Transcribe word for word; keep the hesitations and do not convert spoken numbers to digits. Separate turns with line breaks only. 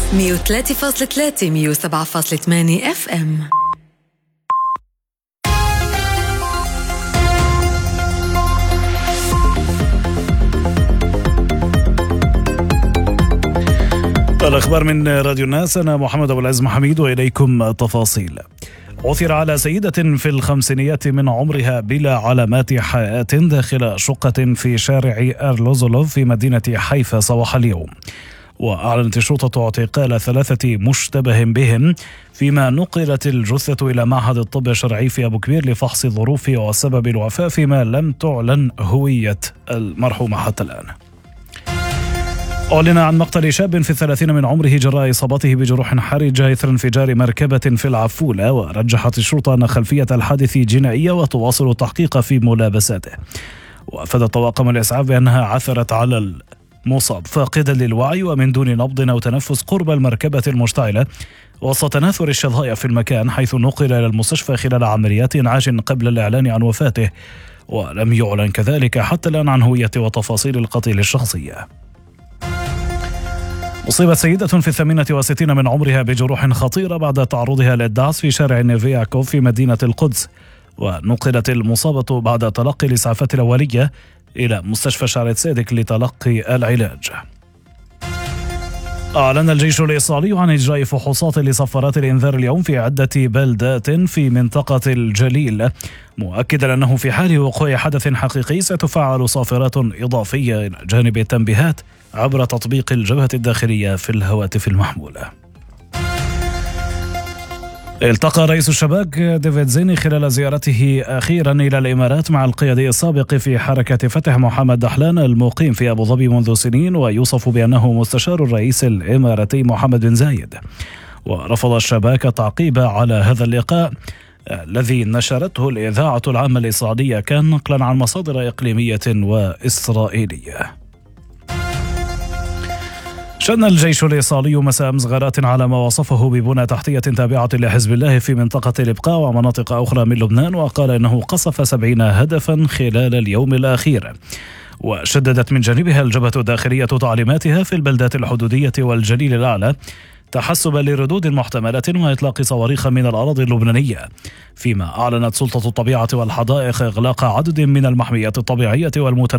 مية وثلاثة فاصلة ثلاثة مية وسبعة فاصلة ثمانية اف ام.
الأخبار من راديو الناس، أنا محمد أبو العز محميد وإليكم التفاصيل. عثر على سيدة في الخمسينيات من عمرها بلا علامات حياة داخل شقة في شارع أرلوزولوف في مدينة حيفا صباح اليوم. وأعلنت الشرطة اعتقال ثلاثة مشتبه بهم، فيما نقلت الجثة إلى معهد الطب الشرعي في أبو كبير لفحص ظروف وسبب الوفاة، فيما لم تعلن هوية المرحومة حتى الآن. أعلن عن مقتل شاب في الثلاثين من عمره جراء إصابته بجروح حرجة إثر انفجار مركبة في العفولة، ورجحت الشرطة أن خلفية الحادث جنائية وتواصل التحقيق في ملابساته. وأفادت طواقم الإسعاف بأنها عثرت على المصاب فاقدا للوعي ومن دون نبض أو تنفس قرب المركبة المشتعلة وسط تناثر الشظايا في المكان، حيث نقل إلى المستشفى خلال عمليات إنعاش قبل الإعلان عن وفاته. ولم يعلن كذلك حتى الآن عن هوية وتفاصيل القتيل الشخصية. أصيبت سيدة في الثامنة وستين من عمرها بجروح خطيرة بعد تعرضها للدعس في شارع نيفياكوف في مدينة القدس، ونقلت المصابة بعد تلقي الإسعافات الأولية إلى مستشفى شارع سيدك لتلقي العلاج. أعلن الجيش الإسرائيلي عن إجراء فحوصات لصفارات الإنذار اليوم في عدة بلدات في منطقة الجليل، مؤكدا أنه في حال وقوع حدث حقيقي ستفعل صافرات إضافية إلى جانب التنبيهات عبر تطبيق الجبهة الداخلية في الهواتف المحمولة. التقى رئيس الشباك ديفيد زيني خلال زيارته أخيرا إلى الإمارات مع القيادي السابق في حركة فتح محمد دحلان المقيم في أبو ظبي منذ سنين، ويوصف بأنه مستشار الرئيس الإماراتي محمد بن زايد. ورفض الشباك التعقيب على هذا اللقاء الذي نشرته الإذاعة العامة الإسرائيلية كان نقلا عن مصادر إقليمية وإسرائيلية. شن الجيش الإسرائيلي مساء أمس غارات على ما وصفه ببنى تحتية تابعة لحزب الله في منطقة الإبقاع ومناطق أخرى من لبنان، وقال إنه قصف سبعين هدفا خلال اليوم الأخير. وشددت من جانبها الجبهة الداخلية تعليماتها في البلدات الحدودية والجليل الأعلى تحسبا لردود محتملة وإطلاق صواريخ من الأراضي اللبنانية، فيما أعلنت سلطة الطبيعة والحدائق إغلاق عدد من المحميات الطبيعية والمتنوعة